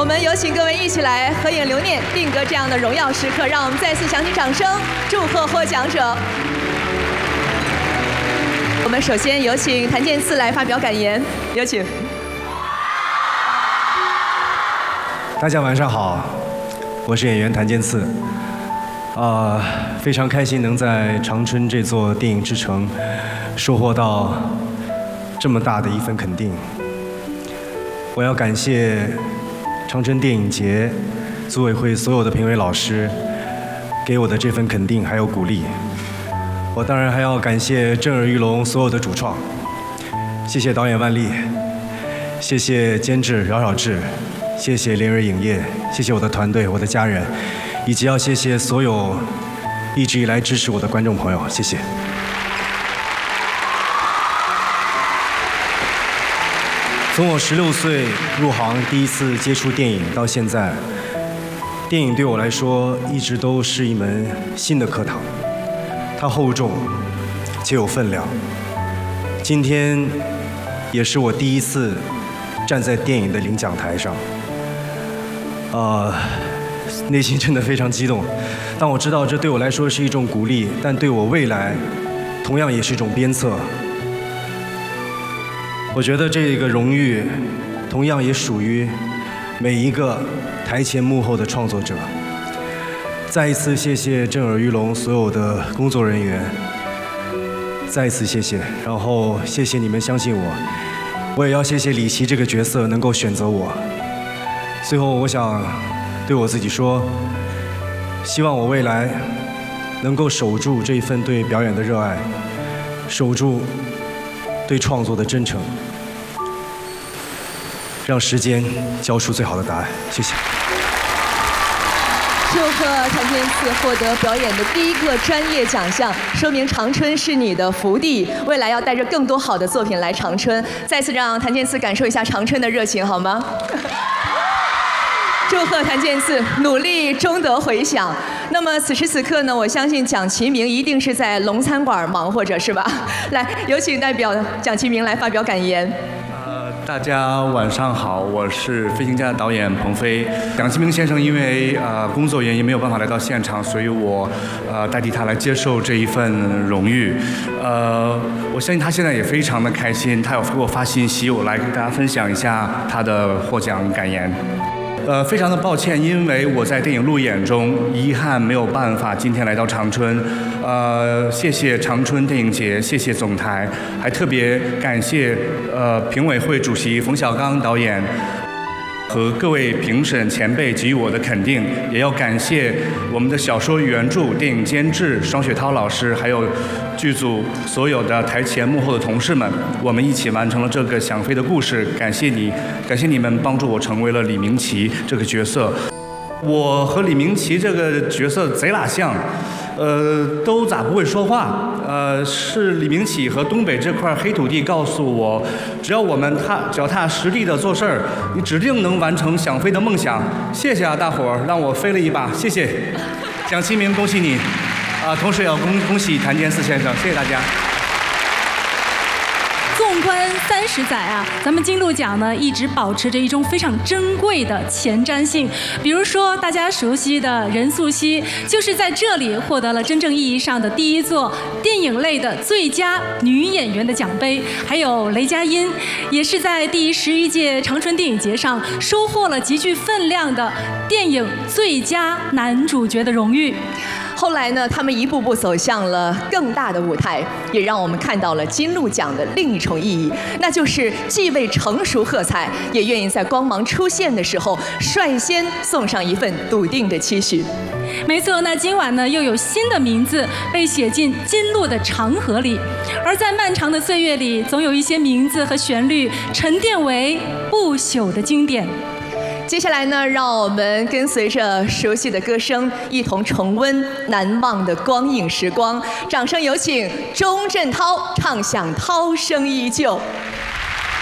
我们有请各位一起来合影留念，定格这样的荣耀时刻。让我们再次响起掌声，祝贺获奖者。我们首先有请谭健次来发表感言，有请。 大家晚上好，我是演员谭健次。非常开心能在长春这座电影之城收获到这么大的一份肯定。我要感谢长春电影节组委会所有的评委老师给我的这份肯定还有鼓励。我当然还要感谢震耳欲聋所有的主创，谢谢导演万丽，谢谢监制饶晓志，谢谢联瑞影业，谢谢我的团队、我的家人，以及要谢谢所有一直以来支持我的观众朋友，谢谢。从我16岁入行，第一次接触电影到现在，电影对我来说一直都是一门新的课堂，它厚重且有分量。今天也是我第一次站在电影的领奖台上，内心真的非常激动。但我知道这对我来说是一种鼓励，但对我未来同样也是一种鞭策。我觉得这个荣誉同样也属于每一个台前幕后的创作者。再一次谢谢震耳欲聋所有的工作人员，再一次谢谢，然后谢谢你们相信我，我也要谢谢李琦这个角色能够选择我。最后我想对我自己说，希望我未来能够守住这一份对表演的热爱，守住对创作的真诚，让时间交出最好的答案。谢谢。 祝贺谭健次获得表演的第一个专业奖项，说明长春是你的福地，未来要带着更多好的作品来长春。再次让谭健次感受一下长春的热情，好吗？祝贺谭健次，努力终得回响。那么此时此刻呢，我相信蒋奇明一定是在龙餐馆忙活着，是吧？来，有请代表蒋奇明来发表感言。 大家晚上好，我是飞行家的导演彭飞。蒋奇明先生因为工作原因没有办法来到现场，所以我代替他来接受这一份荣誉。我相信他现在也非常的开心，他有给我发信息，我来跟大家分享一下他的获奖感言。非常的抱歉，因为我在电影路演中，遗憾没有办法今天来到长春。谢谢长春电影节，谢谢总台，还特别感谢评委会主席冯小刚导演和各位评审前辈给予我的肯定，也要感谢我们的小说原著、电影监制双雪涛老师，还有剧组所有的台前幕后的同事们，我们一起完成了这个想飞的故事。感谢你们帮助我成为了李明启这个角色。我和李明启这个角色贼拉像，都咋不会说话？是李明启和东北这块黑土地告诉我，只要我们脚踏实地的做事儿，你指定能完成想飞的梦想。谢谢啊，大伙儿让我飞了一把，谢谢。蒋奇明，恭喜你！同时也要恭喜谭健次先生，谢谢大家。 纵观30载啊，咱们金鹿奖呢一直保持着一种非常珍贵的前瞻性。比如说大家熟悉的任素汐，就是在这里获得了真正意义上的第一座电影类的最佳女演员的奖杯。还有雷佳音，也是在第11届长春电影节上收获了极具分量的电影最佳男主角的荣誉。 后来呢，他们一步步走向了更大的舞台，也让我们看到了金鹿奖的另一重意义，那就是既为成熟喝彩，也愿意在光芒出现的时候率先送上一份笃定的期许。 没错，那今晚呢又有新的名字被写进金鹿的长河里，而在漫长的岁月里，总有一些名字和旋律沉淀为不朽的经典。 接下来呢，让我们跟随着熟悉的歌声，一同重温难忘的光影时光。掌声有请钟镇涛唱响《涛声依旧》。